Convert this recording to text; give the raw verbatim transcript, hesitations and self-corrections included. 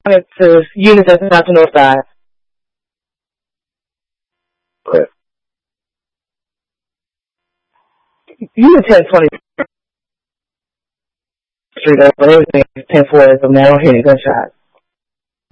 to units that's not the north side. Correct. Unit ten twenty Street, but everything is ten four as of now. I don't hear any gunshots.